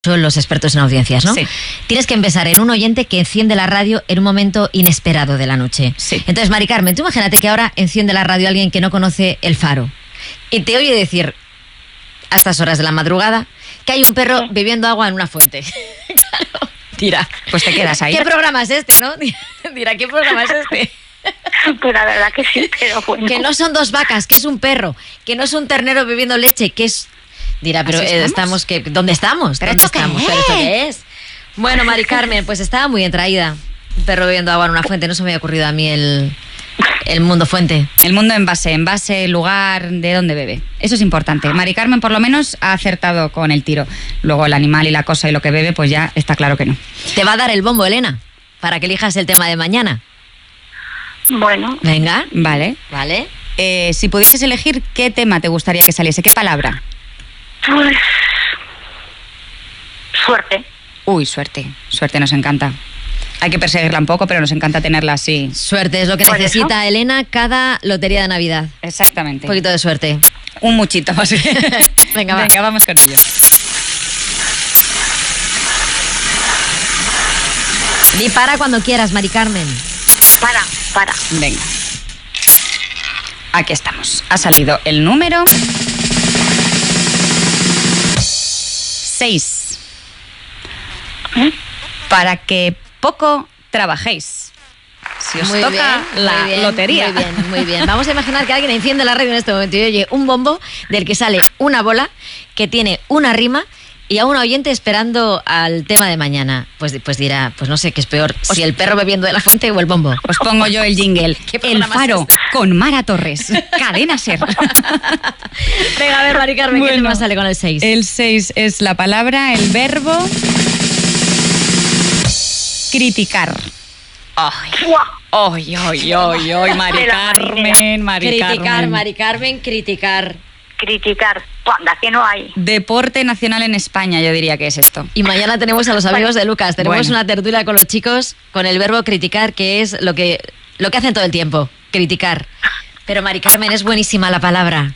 son los expertos en audiencias, ¿no? Sí. Tienes que empezar en un oyente que enciende la radio en un momento inesperado de la noche. Sí. Entonces, Mari Carmen, tú imagínate que ahora enciende la radio alguien que no conoce El Faro y te oye decir a estas horas de la madrugada que hay un perro bebiendo agua en una fuente. Claro. Dirá, Pues te quedas ahí. ¿qué programa es este, no? Dirá, ¿qué programa es este? Pues la verdad que sí, pero bueno. Que no son dos vacas, que es un perro, que no es un ternero bebiendo leche, que es... Dirá, pero ¿Así estamos? ¿dónde estamos? ¿Pero ¿Dónde esto qué estamos? es? ¿Pero esto qué es? Bueno, Mari Carmen, pues estaba muy entraída. Un perro bebiendo agua en una fuente, no se me había ocurrido a mí el mundo fuente. El mundo en base, lugar, de dónde bebe. Eso es importante. Mari Carmen, por lo menos, ha acertado con el tiro. Luego el animal y la cosa y lo que bebe, pues ya está claro que no. Te va a dar el bombo, Elena, para que elijas el tema de mañana. Bueno, Venga, Vale. ¿vale? Si pudieses elegir, ¿qué tema te gustaría que saliese? ¿Qué palabra? pues... Suerte. Uy, suerte. Suerte nos encanta. Hay que perseguirla un poco, pero nos encanta tenerla así. Suerte es lo que ¿Por necesita Elena cada lotería de Navidad. Exactamente. Un poquito de suerte. Un muchito más. Venga, va. Venga, vamos con ello. Di para cuando quieras, Mari Carmen. Para. Venga. Aquí estamos. Ha salido el número 6. Para que poco trabajéis. Si os Muy toca bien, la muy bien, lotería. Muy bien, muy bien. Vamos a imaginar que alguien enciende la radio en este momento y oye un bombo del que sale una bola que tiene una rima y a un oyente esperando al tema de mañana. Pues dirá, pues no sé qué es peor, si el perro bebiendo de la fuente o el bombo. Os pongo yo el jingle. ¿Qué El programa es Faro este? con Mara Torres. Cadena Ser. Venga, a ver, Mari Carmen, ¿qué Bueno, tema sale con el 6? El 6 es la palabra, el verbo criticar. Ay, ¡Guau! ay, ay, ay, ay, Mari De la Carmen, Mari Criticar, Carmen. Mari Carmen, criticar. Criticar. Anda, que no hay. Deporte nacional en España, yo diría que es esto. Y mañana tenemos a los amigos de Lucas. Tenemos Bueno. una tertulia con los chicos con el verbo criticar, que es lo que hacen todo el tiempo, criticar. Pero Mari Carmen, es buenísima la palabra.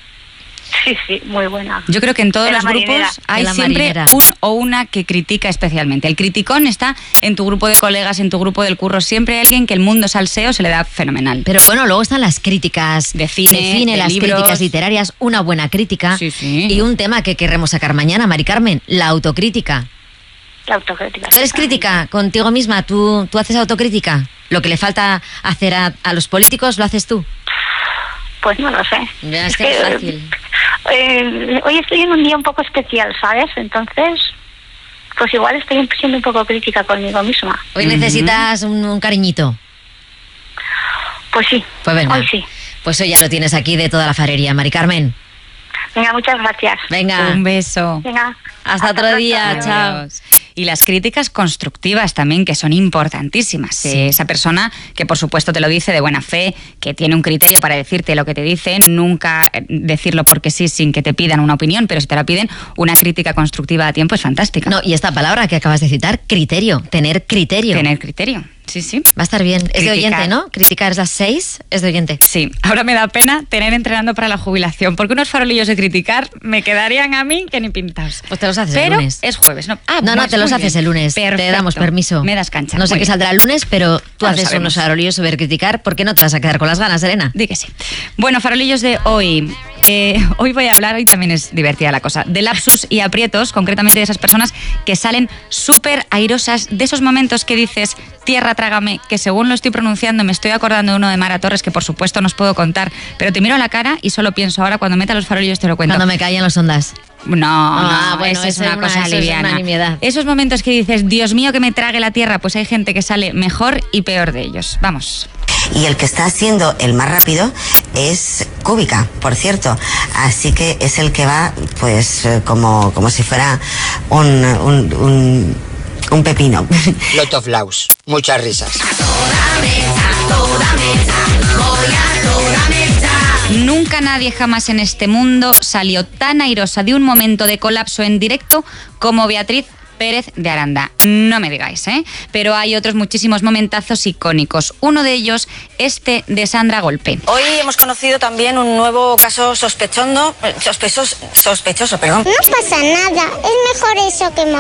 Sí, muy buena. Yo creo que en todos De la los grupos marinera. hay De la siempre marinera. un o una que critica especialmente. El criticón está en tu grupo de colegas, en tu grupo del curro. Siempre hay alguien que el mundo salseo se le da fenomenal. Pero bueno, luego están las críticas De cine, de las libros. críticas literarias, una buena crítica. Sí, sí. Y un tema que querremos sacar mañana, Mari Carmen, la autocrítica. La autocrítica. ¿Tú eres crítica contigo misma? ¿Tú haces autocrítica? ¿Lo que le falta hacer a los políticos lo haces tú? Pues no lo sé. Ya, es que es fácil. Hoy estoy en un día un poco especial, ¿sabes? Entonces, pues igual estoy siendo un poco crítica conmigo misma. Hoy necesitas un cariñito. Pues sí. Pues venga. Hoy sí. Pues hoy ya lo tienes aquí de toda la farería, Mari Carmen. Venga, muchas gracias. Venga. Un beso. Venga. Hasta otro pronto. día, chao. Adiós. Y las críticas constructivas también, que son importantísimas. Esa persona que por supuesto te lo dice de buena fe, que tiene un criterio para decirte lo que te dice, nunca decirlo porque sí sin que te pidan una opinión, pero si te la piden, una crítica constructiva a tiempo es fantástica. No, y esta palabra que acabas de citar, criterio, tener criterio. Tener criterio, sí. Va a estar bien. Es de Criticar. oyente, ¿no? Criticar es las 6, es de oyente. Sí, ahora me da pena tener entrenando para la jubilación, porque unos farolillos de criticar me quedarían a mí que ni pintados. Pues te los haces el Pero lunes. es jueves, ¿no? Ah, No, pues te los muy haces bien. el lunes. Te Perfecto. damos permiso. Me das cancha. No sé Muy qué bien. saldrá el lunes, pero tú Ya lo haces sabemos. unos farolillos sobre criticar. ¿Por qué no te vas a quedar con las ganas, Elena? Di que sí. Bueno, farolillos de hoy. Hoy voy a hablar, hoy también es divertida la cosa, de lapsus y aprietos, concretamente de esas personas que salen súper airosas, de esos momentos que dices, tierra trágame, que según lo estoy pronunciando me estoy acordando de uno de Mara Torres, que por supuesto no os puedo contar, pero te miro a la cara y solo pienso ahora, cuando meta los farolillos te lo cuento. Cuando me caían los ondas. No, bueno, eso es eso una es una- cosa eso es liviana. una nimiedad. Esos momentos que dices, Dios mío, que me trague la tierra, pues hay gente que sale mejor y peor de ellos. Vamos. Y el que está siendo el más rápido es Kubica, por cierto. Así que es el que va, pues, como si fuera un pepino. Lot of Laus. Muchas risas. Nunca nadie jamás en este mundo salió tan airosa de un momento de colapso en directo como Beatriz Pérez de Aranda. No me digáis, ¿eh? Pero hay otros muchísimos momentazos icónicos. Uno de ellos, este de Sandra Golpe. Hoy hemos conocido también un nuevo caso sospechoso, perdón. No pasa nada, es mejor eso que morir.